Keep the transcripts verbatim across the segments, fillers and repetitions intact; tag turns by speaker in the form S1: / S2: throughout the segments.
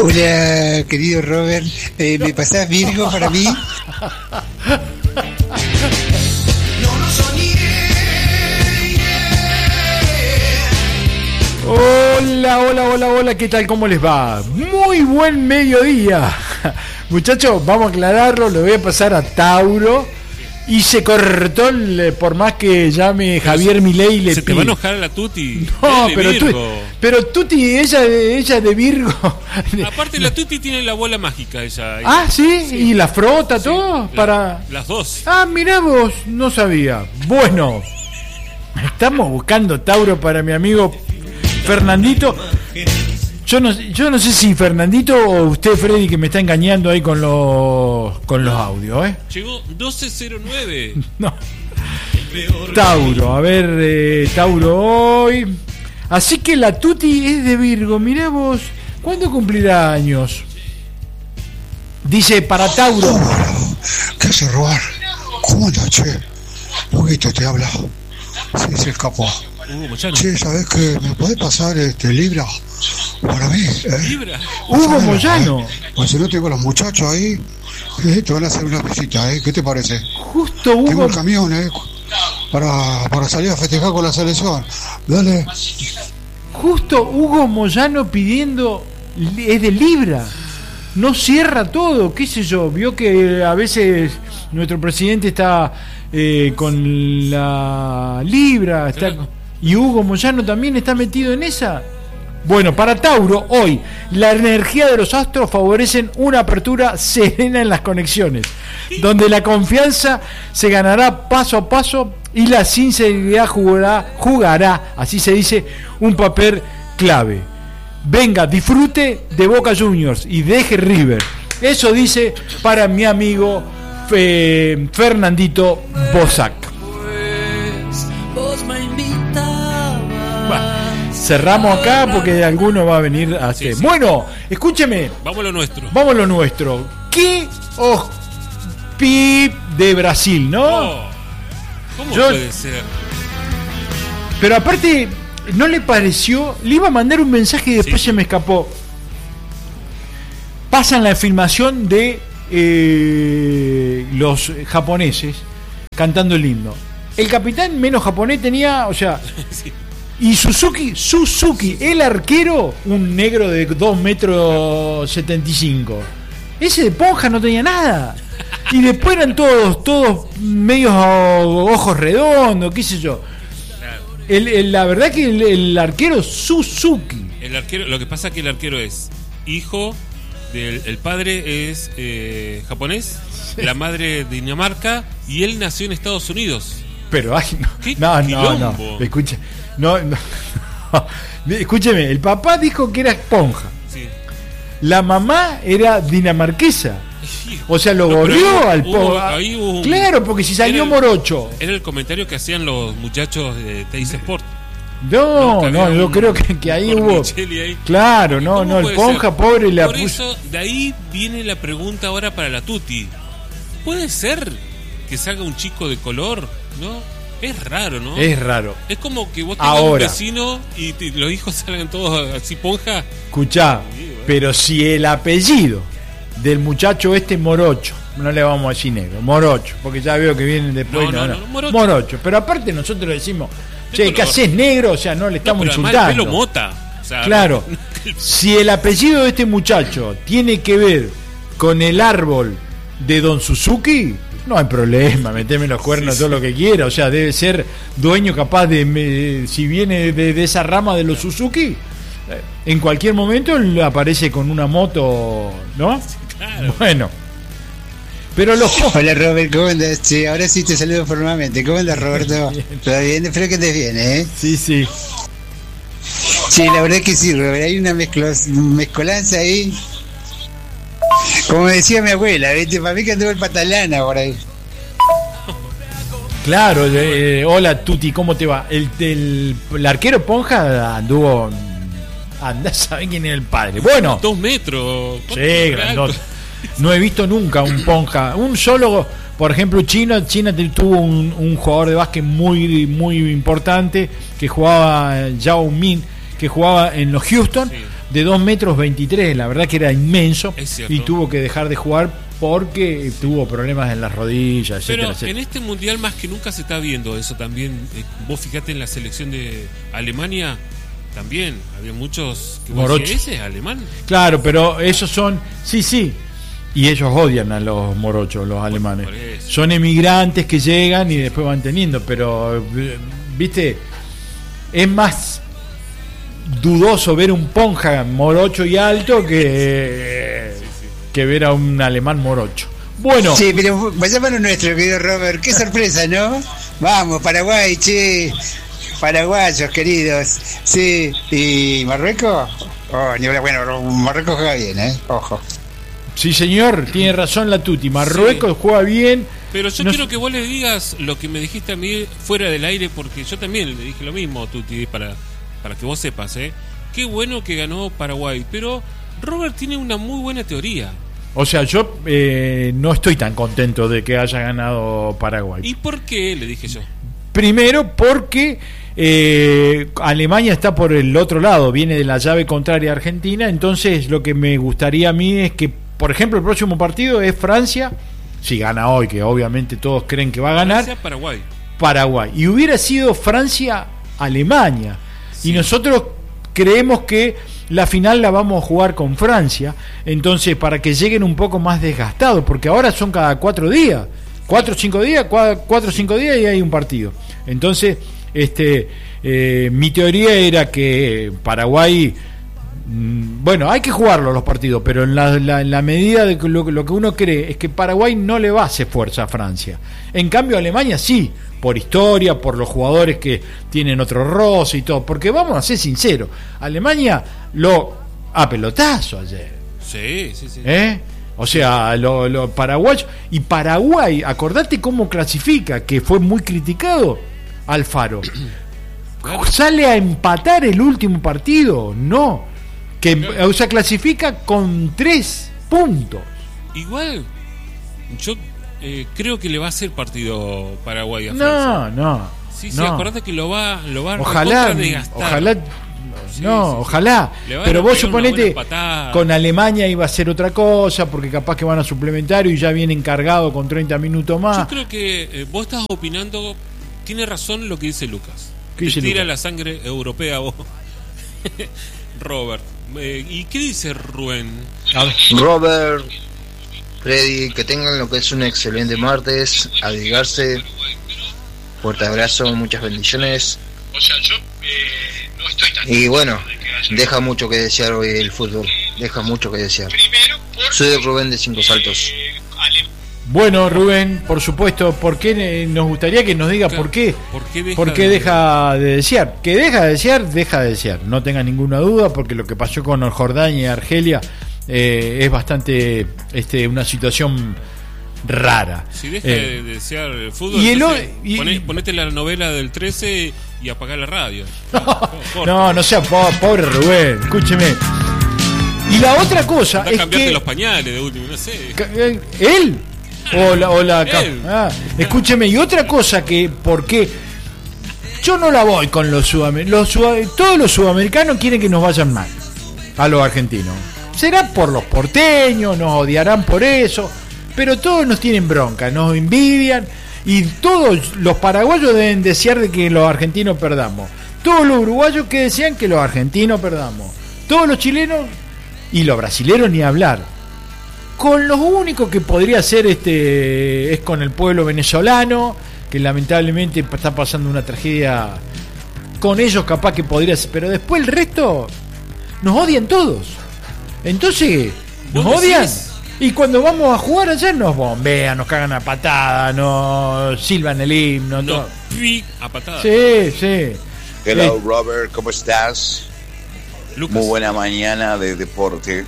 S1: Hola, querido Robert. Eh, ¿Me pasás Virgo para mí?
S2: Hola, hola, hola, hola, ¿qué tal? ¿Cómo les va? Muy buen mediodía. Muchachos, vamos a aclararlo, le voy a pasar a Tauro. Y se cortó, el, por más que llame Javier Milei, le
S3: se
S2: pide.
S3: te va a enojar a la Tuti.
S2: No, pero, tu, pero Tuti, ella, ella de Virgo.
S3: Aparte la Tuti tiene la bola mágica ella.
S2: Ah, ¿sí? ¿Sí? ¿Y la frota sí, todo?
S3: La,
S2: para
S3: las dos.
S2: Ah, mirá vos, no sabía. Bueno, estamos buscando Tauro para mi amigo Fernandito. Yo no, yo no sé si Fernandito o usted, Freddy, que me está engañando ahí con los con los audios, ¿eh?
S3: Llegó doce cero nueve.
S2: No. Tauro, a ver, eh, Tauro hoy. Así que la Tuti es de Virgo, mirá vos. ¿Cuándo cumplirá años? Dice para Tauro.
S1: ¿Qué hace, Robar? ¿Cómo andas, che? Huguito te habla. Sí, es el capo.
S3: Uh,
S1: che, ¿sabés qué? ¿Me podés pasar este Libra? Para mí, ¿eh?
S3: Libra.
S2: Hugo Moyano.
S1: ¿Eh? Pues si no tengo a los muchachos ahí, eh, te van a hacer una visita, ¿eh? ¿Qué te parece?
S2: Justo Hugo.
S1: Tengo el camión, ¿eh? Para, para salir a festejar con la selección. Dale.
S2: Justo Hugo Moyano pidiendo, es de Libra. No cierra todo, qué sé yo. Vio que a veces nuestro presidente está eh, con la Libra, está, y Hugo Moyano también está metido en esa. Bueno, para Tauro, hoy, la energía de los astros favorecen una apertura serena en las conexiones, donde la confianza se ganará paso a paso y la sinceridad jugará, jugará, así se dice, un papel clave. Venga, disfrute de Boca Juniors y deje River. Eso dice para mi amigo eh, Fernandito Bosac. Bueno, cerramos acá porque alguno va a venir a hacer. Sí, sí. Bueno, escúcheme.
S3: Vamos a lo nuestro.
S2: Vamos a lo nuestro. ¿Qué os pip de Brasil, no?
S3: Oh, ¿Cómo Yo, puede ser?
S2: Pero aparte, ¿no le pareció? Le iba a mandar un mensaje y después sí. se me escapó. Pasan la filmación de eh, los japoneses cantando el himno. El capitán menos japonés tenía, o sea... sí. Y Suzuki, Suzuki, el arquero, un negro de dos metros setenta y cinco. Ese de Ponja no tenía nada. Y después eran todos, todos medios ojos redondos, qué sé yo. El, el, la verdad que el, el arquero Suzuki.
S3: El arquero, lo que pasa es que el arquero es hijo del el padre es eh, japonés, sí. La madre de Dinamarca y él nació en Estados Unidos.
S2: Pero ay, no, no, no, no, escucha. No, no, no. Escúcheme, el papá dijo que era esponja. Sí. La mamá era dinamarquesa. O sea, lo no, gorrió al pobre. Claro, porque si salió era el, morocho.
S3: Era el comentario que hacían los muchachos de Teis Sport.
S2: No, no, no yo un, creo que, que ahí hubo. Ahí. Claro, no, no, el ponja ser? Pobre la
S3: Por eso, de ahí viene la pregunta ahora para la Tuti. ¿Puede ser que salga un chico de color? ¿No? Es raro, ¿no?
S2: Es raro.
S3: Es como que vos tengas un vecino y te, los hijos salgan todos así ponja.
S2: Escuchá, sí, bueno. Pero si el apellido del muchacho este morocho, no le vamos a decir negro, morocho, porque ya veo que vienen después. No, no, no, no morocho. morocho. Pero aparte nosotros le decimos, che, ¿qué haces negro? O sea, no le estamos no, pero insultando.
S3: El pelo mota. O sea,
S2: claro, si el apellido de este muchacho tiene que ver con el árbol de Don Suzuki, no hay problema, meteme los cuernos, sí, todo sí. Lo que quiera. O sea, debe ser dueño capaz de, me, si viene de, de esa rama de los Suzuki, en cualquier momento aparece con una moto, ¿no?
S3: Sí, claro.
S2: Bueno. Pero los...
S1: Hola Robert, ¿cómo andas? Sí, ahora sí te saludo formalmente. ¿Cómo andas, Roberto? ¿Todo bien? Espero que estés bien, ¿eh?
S2: Sí, sí.
S1: Sí, la verdad es que sí, Robert, hay una mezclos, mezcolanza ahí. Como decía mi abuela, ¿viste? Para mí que anduvo el patalana por ahí.
S2: Claro, eh, hola Tuti, ¿cómo te va? El, el, el arquero Ponja anduvo... Anda, ¿saben quién es el padre? Bueno.
S3: Dos metros.
S2: Sí, grandote. No he visto nunca un Ponja. Un solo, por ejemplo, China. China tuvo un, un jugador de básquet muy, muy importante que jugaba, Yao Ming, que jugaba en los Houston. Sí. de dos metros veintitrés, la verdad que era inmenso, y tuvo que dejar de jugar porque tuvo problemas en las rodillas, etcétera,
S3: Pero
S2: etcétera.
S3: En este mundial más que nunca se está viendo eso también. Eh, vos fijate en la selección de Alemania, también había muchos que vos decías, ese es alemán.
S2: Claro, pero esos son, sí, sí, y ellos odian a los morochos, los alemanes. Son emigrantes que llegan y después van teniendo, pero, viste, es más dudoso ver un Ponja morocho y alto que, sí, sí. que ver a un alemán morocho. Bueno.
S1: Sí, pero vayámonos nuestro, querido Robert. Qué sorpresa, ¿no? Vamos, Paraguay, che. Paraguayos, queridos. Sí. ¿Y Marruecos? Oh, bueno, Marruecos juega bien, ¿eh? Ojo.
S2: Sí, señor, tiene razón la Tuti. Marruecos sí. juega bien.
S3: Pero yo no... quiero que vos le digas lo que me dijiste a mí fuera del aire, porque yo también le dije lo mismo, Tuti, para, para que vos sepas, ¿eh? Qué bueno que ganó Paraguay, pero Robert tiene una muy buena teoría.
S2: O sea, yo eh, no estoy tan contento de que haya ganado Paraguay.
S3: ¿Y por qué? Le dije yo.
S2: Primero porque eh, Alemania está por el otro lado, viene de la llave contraria a Argentina, entonces lo que me gustaría a mí es que, por ejemplo, el próximo partido es Francia, si gana hoy, que obviamente todos creen que va a ganar.
S3: Francia, Paraguay.
S2: Paraguay. Y hubiera sido Francia-Alemania. Sí. Y nosotros creemos que la final la vamos a jugar con Francia, entonces para que lleguen un poco más desgastados, porque ahora son cada cuatro días, cuatro o cinco días, cuatro o cinco días y hay un partido. Entonces, este, eh, mi teoría era que Paraguay, mmm, bueno, hay que jugarlo los partidos, pero en la, la, en la medida de que lo, lo que uno cree es que Paraguay no le va a hacer fuerza a Francia. En cambio, Alemania sí, por historia, por los jugadores que tienen otro roce y todo, porque vamos a ser sinceros, Alemania lo a pelotazo ayer.
S3: Sí, sí, sí.
S2: ¿Eh? O sea, lo, lo paraguayos. Y Paraguay, acordate cómo clasifica, que fue muy criticado Alfaro. Claro. Sale a empatar el último partido, no. Que, claro. O sea, clasifica con tres puntos.
S3: Igual, yo eh, creo que le va a hacer partido Paraguay a
S2: no,
S3: Francia.
S2: No,
S3: sí, sí,
S2: no.
S3: acordate que lo va, lo va
S2: ojalá,
S3: a desgastar.
S2: Ojalá.
S3: Sí,
S2: no,
S3: sí,
S2: ojalá.
S3: Sí.
S2: Pero vos suponete, con Alemania iba a ser otra cosa, porque capaz que van a suplementario y ya viene encargado con treinta minutos más.
S3: Yo creo que eh, vos estás opinando, tiene razón lo que dice Lucas.
S2: ¿Qué dice
S3: Te tira
S2: Lucas?
S3: La sangre europea vos. Robert. Eh, ¿Y qué dice Rubén?
S4: Robert, Freddy, que tengan lo que es un excelente martes, abrigarse, fuerte abrazo, muchas bendiciones.
S5: O sea, yo eh, no estoy tan...
S4: Y bueno, deja mucho que desear hoy el fútbol, deja mucho que desear.
S5: Primero,
S4: soy Rubén de Cinco Saltos.
S5: Eh, Ale...
S2: Bueno, Rubén, por supuesto, ¿por qué nos gustaría que nos diga
S3: claro,
S2: por qué?
S3: ¿Por qué deja,
S2: ¿Por qué
S3: de...
S2: deja de desear? Que deja de desear, deja de desear. No tenga ninguna duda, porque lo que pasó con Jordania y Argelia eh, es bastante este, una situación rara.
S3: Si deja
S2: eh,
S3: de desear el fútbol,
S2: y el,
S3: y, poné, ponete la novela del trece y apagá la radio.
S2: No, no, no sea po pobre Rubén, escúcheme. Y la otra cosa
S3: Anda
S2: es
S3: cambiarte
S2: que
S3: los pañales de último, no sé.
S2: ¿Él? O la, o la
S3: ah,
S2: escúcheme, y otra cosa que, porque yo no la voy con los sudamericanos, sud todos los sudamericanos quieren que nos vayan mal a los argentinos. Será por los porteños, nos odiarán por eso, pero todos nos tienen bronca, nos envidian, y todos los paraguayos deben desear de que los argentinos perdamos, todos los uruguayos que desean que los argentinos perdamos, todos los chilenos y los brasileros ni hablar. Con lo único que podría ser este es con el pueblo venezolano, que lamentablemente está pasando una tragedia. Con ellos capaz que podría ser, pero después el resto nos odian todos. Entonces, nos odian. Y cuando vamos a jugar allá nos bombean, nos cagan a patada, nos silban el himno.
S3: No,
S2: todo.
S3: a patada.
S2: Sí, sí.
S6: Hello,
S2: eh,
S6: Robert, ¿cómo estás?
S3: Lucas.
S6: Muy buena mañana de deporte.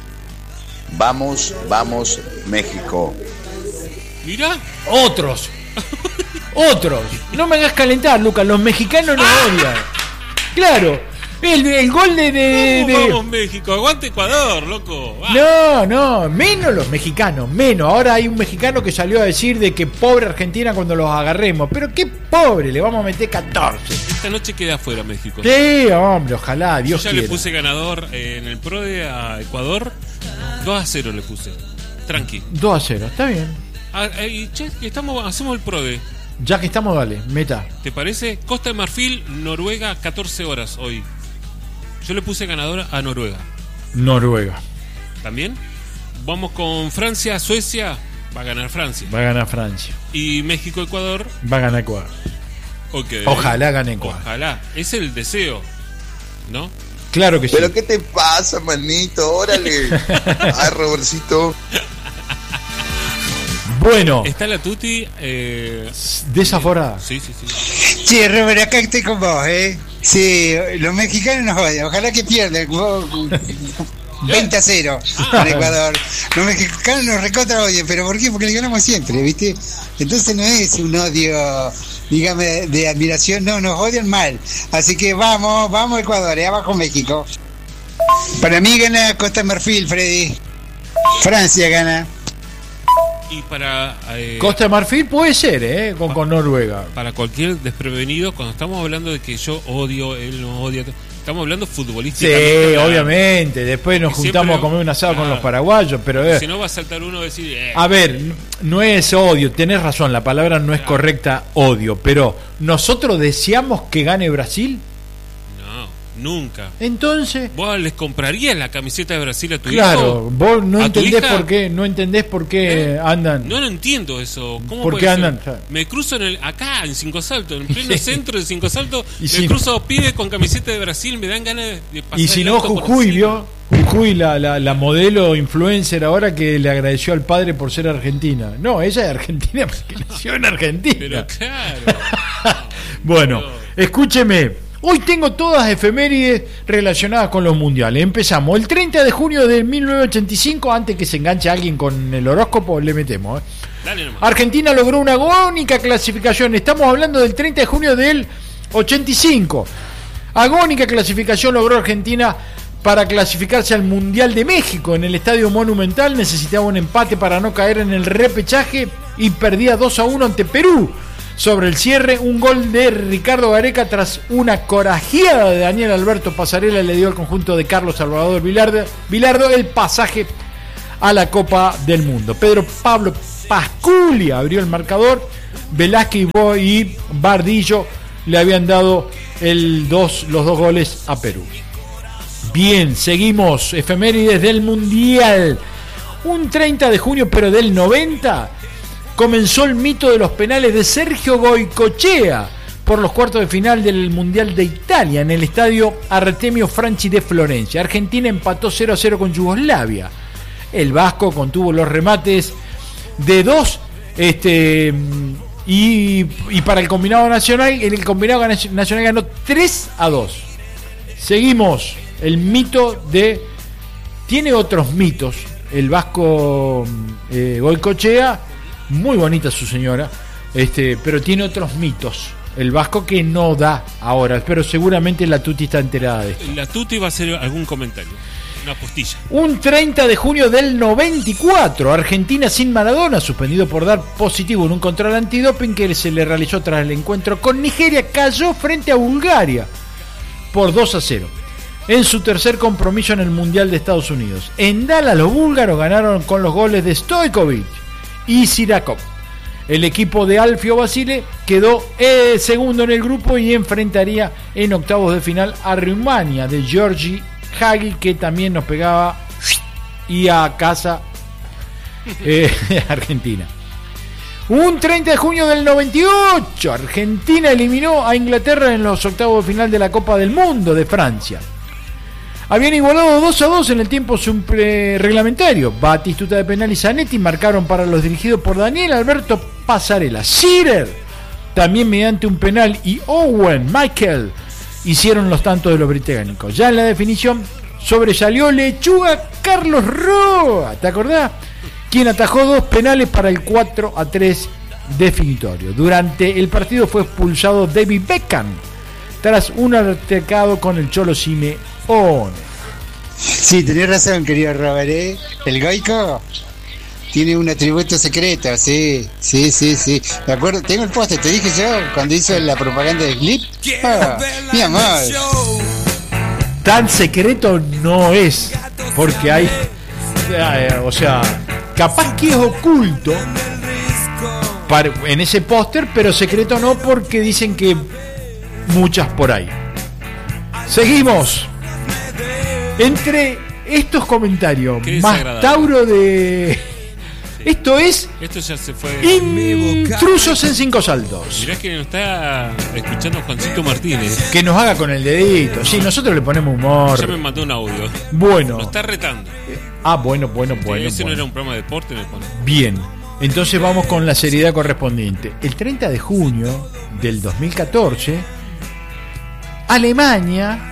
S6: Vamos, vamos, México.
S3: Mira.
S2: Otros. Otros. No me hagas calentar, Lucas. Los mexicanos nos odian. Claro. El, el gol de... de,
S3: ¿Cómo
S2: de-
S3: vamos México? Aguante Ecuador, loco. Va.
S2: No, no, menos los mexicanos, menos. Ahora hay un mexicano que salió a decir de que pobre Argentina cuando los agarremos. Pero qué pobre, le vamos a meter catorce.
S3: Esta noche queda afuera México.
S2: Sí, hombre, ojalá, Dios
S3: Yo ya
S2: quiera.
S3: le puse ganador eh, en el PRODE a Ecuador. dos a cero le puse. Tranqui.
S2: dos a cero, está bien.
S3: Ah, eh, y che, estamos, hacemos el PRODE.
S2: Ya que estamos, dale, meta.
S3: ¿Te parece? Costa de Marfil, Noruega, catorce horas hoy. Yo le puse ganadora a Noruega.
S2: Noruega.
S3: ¿También? Vamos con Francia, Suecia. Va a ganar Francia.
S2: Va a ganar Francia.
S3: Y México, Ecuador.
S2: Va a ganar Ecuador.
S3: Okay.
S2: Ojalá gane Ecuador.
S3: Ojalá. Es el deseo. ¿No?
S2: Claro que sí.
S6: ¿Pero qué te pasa, manito? Órale. Ay, Robercito.
S2: Bueno,
S3: Está la Tuti. Eh...
S2: desaforada.
S3: Sí, sí, sí.
S1: Che, Robert, acá estoy con vos, ¿eh? Sí, los mexicanos nos odian. Ojalá que pierdan. veinte a cero con Ecuador. Los mexicanos nos recontra odian. ¿Pero por qué? Porque le ganamos siempre, ¿viste? Entonces no es un odio, digamos, de, de admiración. No, nos odian mal. Así que vamos, vamos Ecuador, ¿eh? Abajo México. Para mí gana Costa de Marfil, Freddy. Francia gana.
S3: Y para. Eh...
S2: Costa de Marfil puede ser, ¿eh? Con, con Noruega.
S3: Para cualquier desprevenido, cuando estamos hablando de que yo odio, él no odia, estamos hablando
S2: Sí,
S3: futbolísticamente.
S2: obviamente. Después nos
S3: Y
S2: juntamos
S3: siempre-
S2: a comer un asado con
S3: Claro.
S2: los paraguayos, pero... eh,
S3: Si no va a saltar uno y decir. Eh,
S2: A ver, n- no es odio, tenés razón, la palabra no es correcta, odio, pero ¿nosotros deseamos que gane Brasil?
S3: no, nunca.
S2: Entonces,
S3: ¿Vos les comprarías la camiseta de Brasil a tu
S2: claro,
S3: hijo?
S2: vos no
S3: ¿A tu
S2: entendés
S3: hija?
S2: por qué, no entendés por qué
S3: ¿Eh?
S2: andan.
S3: No lo entiendo eso. ¿Cómo
S2: ¿Por
S3: puede
S2: qué
S3: ser?
S2: andan? Claro.
S3: Me cruzo en el, acá en Cinco Saltos, en pleno centro de Cinco Saltos,
S2: Y
S3: me
S2: si-
S3: cruzo a pibes con camiseta de Brasil, me dan ganas de, de pasar
S2: Y si
S3: el
S2: no,
S3: auto por
S2: Jujuy,
S3: encima.
S2: vio, Jujuy, la, la, la modelo influencer ahora que le agradeció al padre por ser argentina. No, ella es argentina porque nació en Argentina.
S3: Pero claro.
S2: Bueno,
S3: Pero-
S2: escúcheme. Hoy tengo todas efemérides relacionadas con los mundiales. Empezamos. El treinta de junio de mil novecientos ochenta y cinco, antes que se enganche alguien con el horóscopo, le metemos. ¿eh?
S3: Dale nomás.
S2: Argentina logró una agónica clasificación. Estamos hablando del treinta de junio del ochenta y cinco. Agónica clasificación logró Argentina para clasificarse al Mundial de México. En el Estadio Monumental necesitaba un empate para no caer en el repechaje y perdía dos a uno ante Perú. Sobre el cierre, un gol de Ricardo Gareca tras una corajeada de Daniel Alberto Pasarela le dio al conjunto de Carlos Salvador Vilardo, Vilardo el pasaje a la Copa del Mundo. Pedro Pablo Pasculi abrió el marcador. Velázquez y Bo- y Bardillo le habían dado el dos, los dos goles a Perú. Bien, seguimos. Efemérides del Mundial. Un treinta de junio, pero del noventa, comenzó el mito de los penales de Sergio Goicoechea por los cuartos de final del Mundial de Italia en el estadio Artemio Franchi de Florencia. Argentina empató cero a cero con Yugoslavia. El vasco contuvo los remates de dos este, y, y para el combinado nacional, el combinado nacional ganó tres a dos. Seguimos. El mito de... Tiene otros mitos. El vasco eh, Goicoechea, muy bonita su señora, este, pero tiene otros mitos. El vasco que no da ahora, pero seguramente la Tuti está enterada de esto.
S3: La Tuti va a hacer algún comentario. Una postilla.
S2: Un treinta de junio del noventa y cuatro, Argentina sin Maradona, suspendido por dar positivo en un control antidoping que se le realizó tras el encuentro con Nigeria, cayó frente a Bulgaria por dos a cero. En su tercer compromiso en el Mundial de Estados Unidos. En Dallas los búlgaros ganaron con los goles de Stojkovic y Sirakov. El equipo de Alfio Basile quedó eh, segundo en el grupo y enfrentaría en octavos de final a Rumania de Georgi Hagi, que también nos pegaba y a casa eh, Argentina. Un treinta de junio del noventa y ocho, Argentina eliminó a Inglaterra en los octavos de final de la Copa del Mundo de Francia. Habían igualado dos a dos en el tiempo reglamentario. Batistuta de penal y Zanetti marcaron para los dirigidos por Daniel Alberto Pasarela. Shearer, también mediante un penal, y Owen Michael hicieron los tantos de los británicos. Ya en la definición sobresalió Lechuga Carlos Roa, ¿te acordás? Quien atajó dos penales para el cuatro a tres definitorio. Durante el partido fue expulsado David Beckham, tras un altercado con el Cholo Simeone.
S1: Sí, tenés razón, querido Robert, ¿eh? El Goico tiene un atributo secreto, sí, sí, sí, sí. De acuerdo, tengo el póster, te dije yo, cuando hizo la propaganda de Clip. Ah, mi amor.
S2: Tan secreto no es, porque hay, eh, o sea, capaz que es oculto para, en ese póster, pero secreto no, porque dicen que muchas por ahí. Seguimos. Entre estos comentarios, más Tauro de... Esto es...
S3: Esto ya se fue...
S2: Intrusos en cinco saltos.
S3: Mirá que nos está escuchando Juancito Martínez.
S2: Que nos haga con el dedito. Sí, nosotros le ponemos humor.
S3: Ya me mandó un audio.
S2: Bueno.
S3: Nos está retando.
S2: Ah, bueno, bueno, bueno.
S3: Ese
S2: bueno.
S3: no era un programa de deporte, me pone.
S2: Bien. Entonces vamos con la seriedad correspondiente. El treinta de junio del dos mil catorce, Alemania...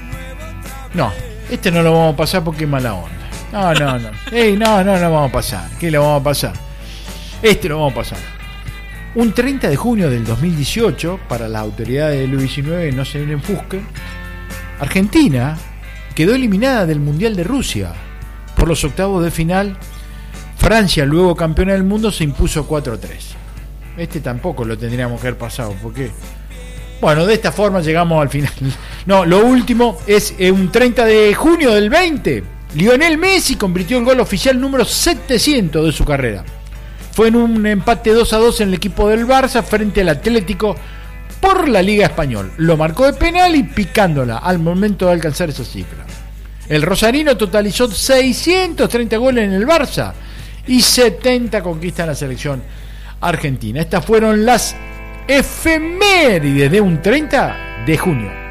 S2: No, este no lo vamos a pasar porque es mala onda. No, no, no. Ey, no, no, no vamos a pasar. ¿Qué lo vamos a pasar? Este lo vamos a pasar. Un treinta de junio del dos mil dieciocho, para las autoridades del U diecinueve no se le enfusquen, Argentina quedó eliminada del Mundial de Rusia. Por los octavos de final, Francia, luego campeona del mundo, se impuso cuatro a tres. Este tampoco lo tendríamos que haber pasado, porque... Bueno, de esta forma llegamos al final. No, lo último es eh, un treinta de junio del veinte. Lionel Messi convirtió el gol oficial número setecientos de su carrera. Fue en un empate dos a dos en el equipo del Barça frente al Atlético por la Liga Española. Lo marcó de penal y picándola al momento de alcanzar esa cifra. El rosarino totalizó seiscientos treinta goles en el Barça y setenta conquistas en la selección argentina. Estas fueron las efemérides de un treinta de junio.